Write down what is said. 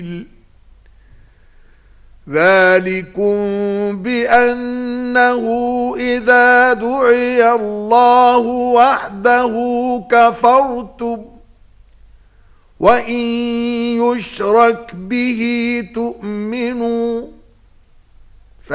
ذلكم بأنه إذا دعي الله وحده كفرتم وإن يشرك به تؤمنون